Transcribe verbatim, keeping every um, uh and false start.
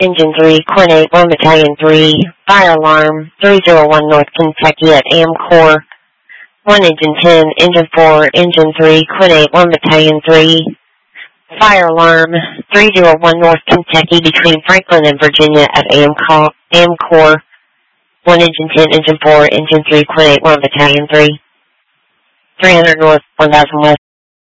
Engine three, Coordinate one Battalion three, Fire Alarm, three oh one North Kentucky at AMCOR. one Engine ten, Engine four, Engine three, Coordinate one Battalion three, Fire Alarm, three oh one North Kentucky between Franklin and Virginia at AMCOR. one Engine ten, Engine four, Engine three, Coordinate one Battalion three. three hundred North, one thousand West,